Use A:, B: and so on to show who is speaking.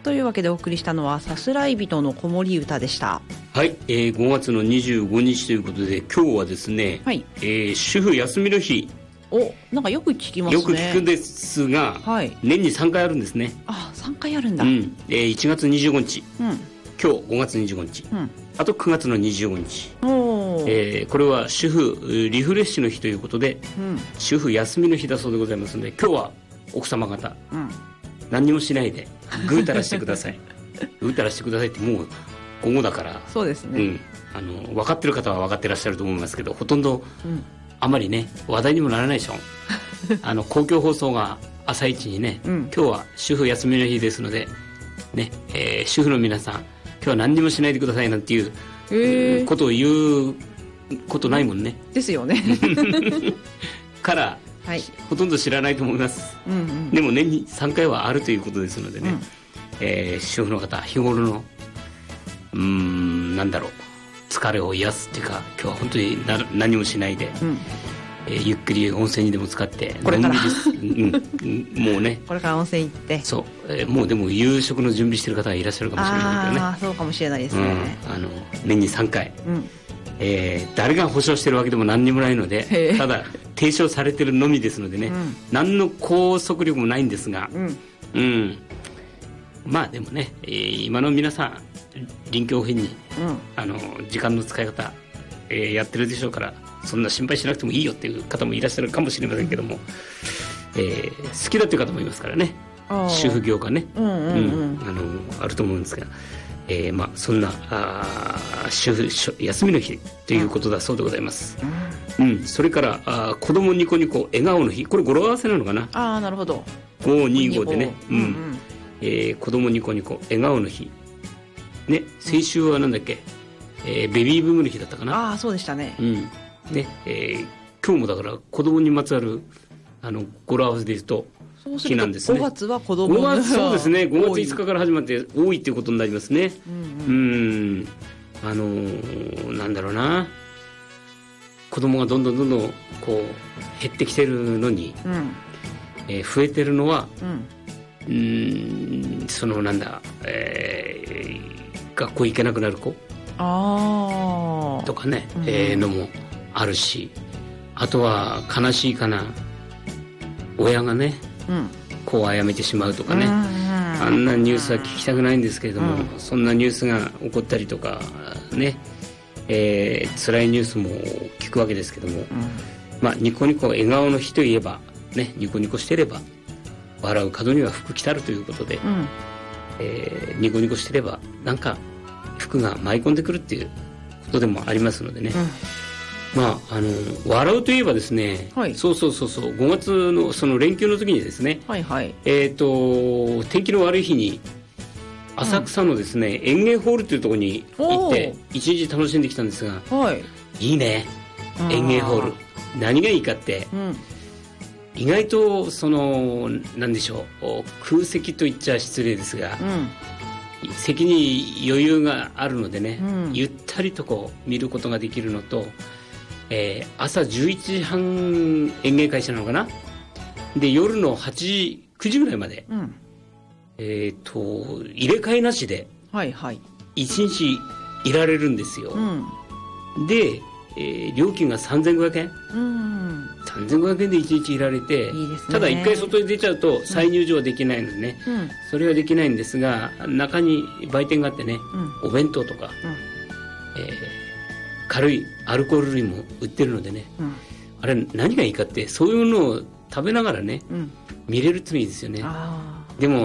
A: というわけでお送りしたのはさすらい人の子守歌でした。
B: はい、5月の25日ということで今日はですね、
A: はい、
B: 主婦休みの日。
A: なんかよく聞きますね。
B: よく聞くんですが、
A: はい、
B: 年に3回あるんですね。
A: 3回あるんだ。
B: 1月25日、今日5月25日、あと9月の25日、これは主婦リフレッシュの日ということで、主婦休みの日だそうでございますので、今日は奥様方、何にもしないでぐうたらしてください。ぐうたらしてくださいってもう午後だから。
A: そうですね、
B: 分かってる方は分かってらっしゃると思いますけど、ほとんど、あまりね話題にもならないでしょ。公共放送が朝一にね、今日は主婦休みの日ですので、ね主婦の皆さん今日は何にもしないでくださいなんていうことを言うことないもんね。
A: ですよね。
B: から、ほとんど知らないと思います。でも年に3回はあるということですのでね、主婦の方日頃のなんだろう、疲れを癒すっていうか、今日は本当に何もしないで、ゆっくり温泉にでも使って
A: これから
B: もうね
A: これから温泉行って、
B: そう、もうでも夕食の準備してる方がいらっしゃるかもしれないけどね。
A: そうかもしれないですね。
B: 年に3回、誰が保証してるわけでも何にもないので、ただ提唱されてるのみですのでね、何の拘束力もないんですが、まあでもね、今の皆さん臨機応変に、時間の使い方、やってるでしょうから、そんな心配しなくてもいいよっていう方もいらっしゃるかもしれませんけども、好きだっていう方もいますからね、主婦業がね、あると思うんですが、まあそんな主婦休みの日ということだそうでございます。それから子供ニコニコ笑顔の日、これ語呂合わせなのかな。
A: なるほど。
B: 525でね、子供ニコニコ笑顔の日ね。先週はなんだっけ、ベビーブームの日だったかな。
A: そうでしたね。
B: ね、今日もだから子供にまつわる語呂合わせで言うと日なんですね。
A: 5月は子供の日。
B: そうですね、5月5日から始まって多いっていうことになりますね。なんだろうな、子供がどんどんこう減ってきてるのに、増えてるのは、そのなんだ、学校行けなくなる子とかね、のもあるし、あとは悲しいかな、親がね、子を殺めてしまうとかね、あんなニュースは聞きたくないんですけれども、そんなニュースが起こったりとかね、辛いニュースも聞くわけですけども、まあニコニコ笑顔の日といえばね、ニコニコしてれば笑う門には福来たるということで、ニコニコしてればなんか福が舞い込んでくるっていうことでもありますのでね、まあ笑うといえばですね、そう5月のその連休の時にですね、天気の悪い日に浅草のですね、園芸ホールというところに行って一日楽しんできたんですが、いいね、園芸ホール。何がいいかって、意外とその何でしょう、空席と言っちゃ失礼ですが、席に余裕があるのでね、ゆったりとこう見ることができるのと、朝11時半園芸開始なのかな、で夜の8時9時ぐらいまで、入れ替えなしで1日いられるんですよ。で、料金が3500円、3500円で1日いられて、ただ1回外に出ちゃうと再入場はできないのでね、それはできないんですが、中に売店があってね、お弁当とか、軽いアルコール類も売ってるのでね、あれ何がいいかって、そういうのを食べながらね、見れるってのいいですよね。でも